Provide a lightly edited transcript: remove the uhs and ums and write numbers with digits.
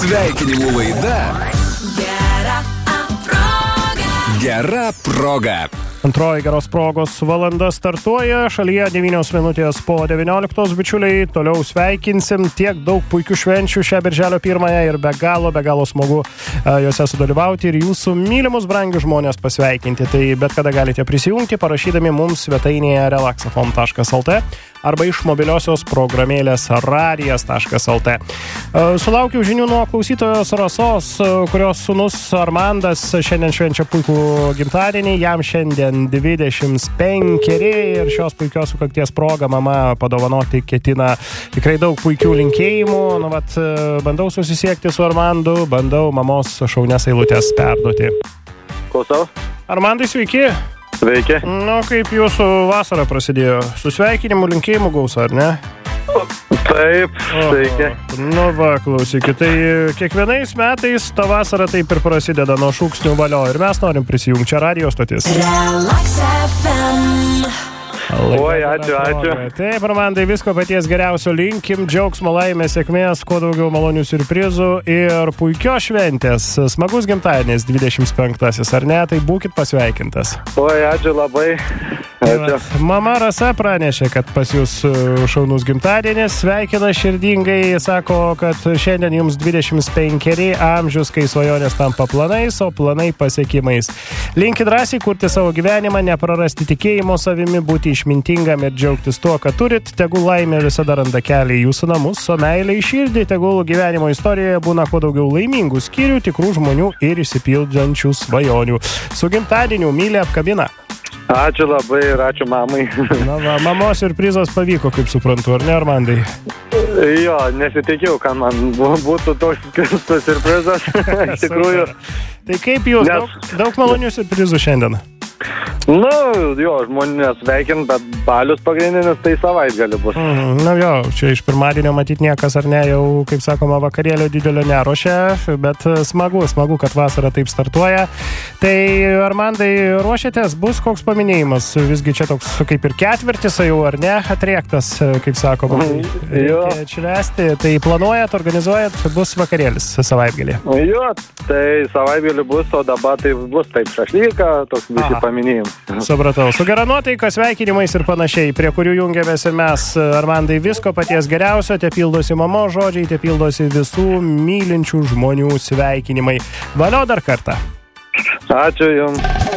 Sveikinimų laida Gera proga. Antroji geros progos valanda startuoja, šalyje 9 minutės po 19, bičiuliai, toliau sveikinsim tiek daug puikių švenčių šią birželio 1 ir be galo smagu juose sudalyvauti ir jūsų mylimus brangius žmonės pasveikinti. Tai bet kada galite prisijungti, parašydami mums svetainėje relaxafon.lt arba iš mobiliosios programėlės radijas.lt. Sulaukiau žinių nuo klausytojos Rasos, kurios sūnus Armandas šiandien švenčia puikų gimtadienį, jam šiandien 25 ir šios puikios sukakties proga mama padovanoti ketina tikrai daug puikių linkėjimų. Bandau susisiekti su Armandu, bandau mamos šaunias eilutes perduoti. Klausau. Armandai, sveiki. Sveiki. Kaip jūsų vasara prasidėjo? Su sveikinimu, linkėjimų gausa, ar ne? Taip, sveiki. Klausykit, tai kiekvienais metais ta vasara taip ir prasideda nuo šūksnių valio ir mes norim prisijungti čia radijo stotis. Relax FM. Oi, ačiū. Taip, Armandai, visko paties geriausio linkim, džiaugsmo, laimės, sėkmės, kuo daugiau malonių siurprizų ir puikios šventės. Smagus gimtadienis 25-asis, ar ne? Tai būkit pasveikintas. Oi, ačiū labai. Ačiū. Mama Rasa pranešė, kad pas jūs šaunus gimtadienis, sveikina širdingai, sako, kad šiandien jums 25 amžius, kai svajonės tampa planais, o planai pasiekimais. Linki drąsiai kurti savo gyvenimą, neprarasti tikėjimo savimi, būti išmintingam ir džiaugtis tuo, ką turit. Tegul laimė visada randa kelią į jūsų namus, o meilė į širdį. Tegul gyvenimo istorijoje būna kuo daugiau laimingų skyrių, tikrų žmonių ir išsipildančių svajonių. Su gimtadieniu, myli, apkabina. Ačiū labai ir ačiū mamai. Mamos siurprizas pavyko, kaip suprantu, ar ne, Armandai? Jo, nesitikėjau, kad man būtų toks siurprizas. Iš tikrųjų. Tai kaip jūs? Daug malonių siurprizų šiandien? Žmonės sveikint, bet balius pagrindinis tai savaitgalį bus. Čia iš pirmadienio matyt niekas ar ne, jau, kaip sakoma, vakarėlio didelio neruošia, bet smagu, kad vasara taip startuoja. Tai, Armandai, ruošiatės, bus koks paminėjimas? Visgi čia toks kaip ir ketvirtis jau, ar ne, atriektas, kaip sakoma. Reikia atšvęsti. Tai planuojat, organizuojat, bus vakarėlis savaitgalį? Jo, tai savaitgalį bus, o dabar tai bus taip šašlyka, toks visi paminėjimas. Supratau. Su gera nuotaika, sveikinimais ir panašiai, prie kurių jungiamės ir mes. Armandai, visko paties geriausio, te pildosi mamos žodžiai, te pildosi visų mylinčių žmonių sveikinimai. Valio dar kartą. Ačiū jums.